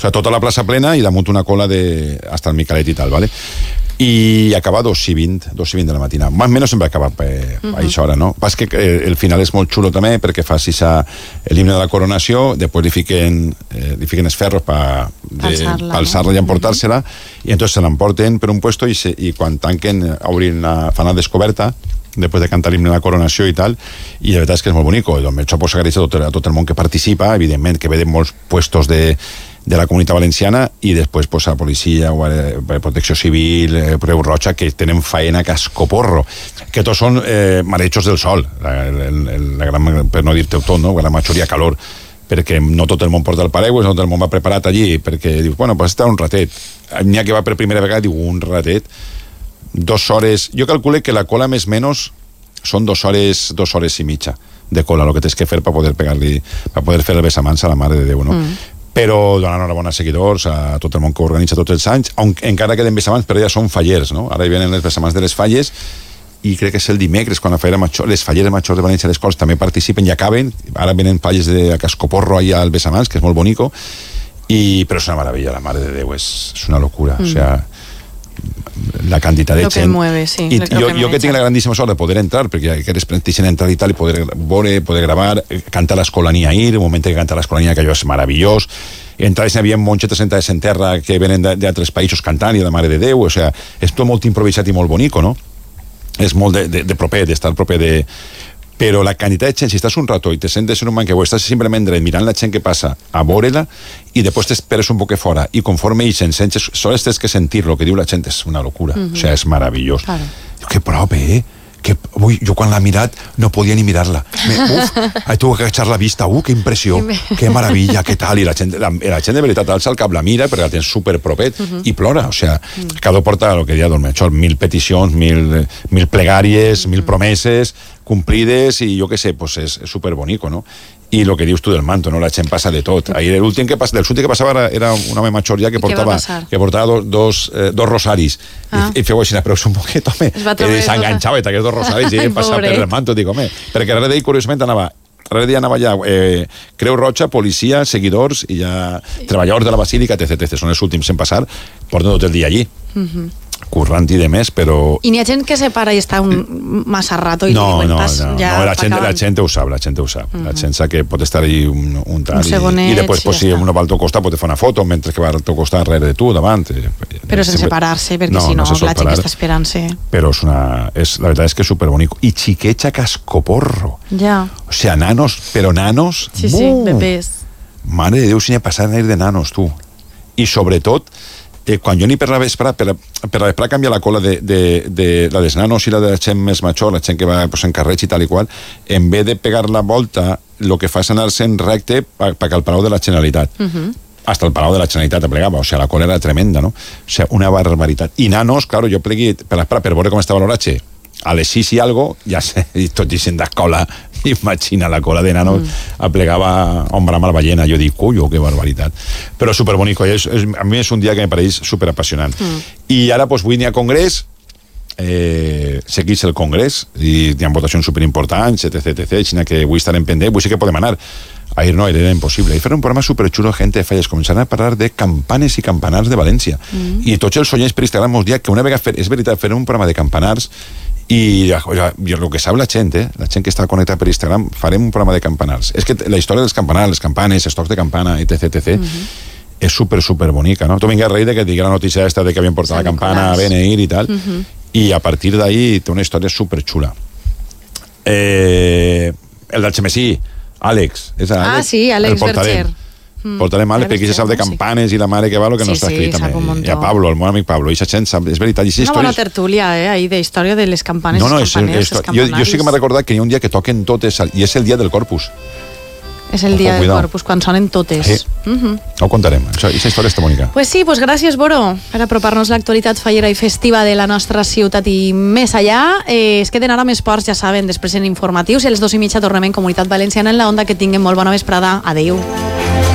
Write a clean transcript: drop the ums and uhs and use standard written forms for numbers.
sigui, tota la plaça plena i damunt una cola hasta el Micalet i tal, ¿vale? I acaba 2:20 de la matina. Más o menos sempre acaba a aquesta hora, no? Pas que el final és molt xulo també, perquè fa l'himne de la coronació, després li fiquen els ferros per alçar-la i emportar-se-la, i entonces se l'emporten per un puesto i quan tanquen fan la descoberta després de cantar l'himne de la coronació i tal, i la veritat és que és molt bonic. Això pues s'agraeix a tot el món que participa, evidentment, que ve de molts puestos de la comunitat valenciana, i després pues, a policia, protecció civil, Creu Roja, que tenen faena cascoporro, que tots són marejos del sol, per no dir-te tot, no? La majoria calor, perquè no tot el món porta el paraigües, no tot el món va preparat allí, perquè dius, bueno, pues està un ratet. N'hi ha que va per primera vegada, diu, un ratet, 2 hores, jo calculo que la cola més menys són 2 hores i mitja de cola, el que tens que fer per poder fer el besamans a la Mare de Déu, no? Però donar enhorabona a seguidors, a tot el món que organitza tots els anys, encara queden besamans, però ja són fallers, no? Ara hi venen les besamans de les falles, i crec que és el dimecres, quan les falleres majors de València a les Corts també participen i acaben, ara venen falles de cascoporro allà al besamans, que és molt bonico, però és una meravella, la Mare de Déu, és una locura, o sea, la quantitat de gent. I jo que tinc la grandíssima sort de poder entrar, perquè aquests prestixen entrar i tal, i poder veure, poder gravar, cantar l'Escolania ahir, un moment que canta l'Escolania, que allò és meravellós, entrar i hi havia monxetes sentades en terra que venen d'altres països cantant, i la Mare de Déu, o sea, és tot molt improvisat i molt bonico, no? És molt de proper, d'estar proper de... Però la quantitat de gent, si estàs un rato i te sentes en un banquet o estàs simplement dret mirant la gent que passa a veure-la i després t'esperes un poc fora i conforme hi sents, sols tens que sentir el que diu la gent, és una locura, o sigui, és meravellós. Que prop, que jo quan l'ha mirat no podia ni mirar-la. Tuve que agachar la vista, que impressió, que meravella, que tal, i la gent de veritat alça el cap, la mira perquè la tens superpropet i plora, o sigui, cada porta el que deia Dormechor, 1.000 peticions, 1.000 plegàries, 1.000 promeses complides, i jo què sé, pues és superbonico, no? I el que dius tu del manto, no? La gent passa de tot. L'últim que passava era un home major ja que portava dos rosaris i feu així, però és un poquet, home, s'enganxava aquests 2 rosaris i passava per el manto, dic, home, perquè darrere d'ell, curiosament, anava ja Creu Roja, policia, seguidors i ja treballadors de la Basílica, etc. Són els últims en passar, porten tot el dia allí. Currant i de més, però... I n'hi ha gent que se para i està massa rato i no, la gent ho sap. La gent sap que pot estar ahí un tal i després, si uno va al teu costat, pot fer una foto mentre que va al teu costat darrere de tu, davant. Però sense parar-se, perquè si no, la gent que està esperant-se... Però la veritat és que és superbonic. I xiquecha cascoporro. Ja. O sigui, nanos, però nanos... Sí, bebès. Mare de Déu, si n'hi ha passat a ir de nanos, tu. I sobretot... quan jo ni per la vesprà canvia la cola de la dels nanos i la de la gent més major, la gent que va en carreig i tal i qual, en vez de pegar la volta, el que fa és anar-se'n recte perquè al Palau de la Generalitat. Hasta el Palau de la Generalitat aplegava, o sigui, la cola era tremenda, no? O sigui, una barbaritat. I nanos, claro, jo plegui per veure com estava l'horatge, a les 6 i algo, ja sé, tot dicen de cola, imagina la cola de nanos, aplegava ombra amb la ballena, jo dic, cuyo, que barbaritat. Però superbonico, a mi és un dia que me pareix superapassionant. I ara, doncs, avui n'hi ha congrés, segueix el congrés, i hi ha votacions superimportants, etc. Així que avui estarem pendents, avui sí que podem anar. Ahir no, era impossible. I fer un programa superxulo, gent de falles, començaran a parlar de campanes i campanars de València. I tots els oients per Instagram ens diuen que una vegada, és veritat, fer un programa de campanars i el que sap la gent que està connectada per Instagram, farem un programa de campanars. És que la història dels campanars, les campanes, els tocs de campana, etc. és super bonica, no? Tu vingues rei de que digui la notícia esta de que havien portat la campana a Beneir i tal, i a partir d'ahí té una història superxula. El d'Algemesí, Àlex. Sí, Àlex Berger. Portarem Àlex perquè ja sap de campanes i la mare que va, el que no està escrit també. I a Pablo, el meu amic Pablo, i aquesta gent sap, és veritat. Una bona tertúlia, ahí, de història de les campanes. Jo sí que m'he recordat que hi ha un dia que toquen totes, i és el dia del Corpus. És el dia del Corpus, quan sonen totes. Ho contarem, aquesta història està bonica. Pues sí, pues gràcies, Boro, per apropar-nos l'actualitat fallera i festiva de la nostra ciutat i més allà. Es queden ara més ports, ja saben, després en informatius, i a les 2:30 tornem en Comunitat Valenciana en la Onda. Que tinguin molt bona vesprada. Adéu.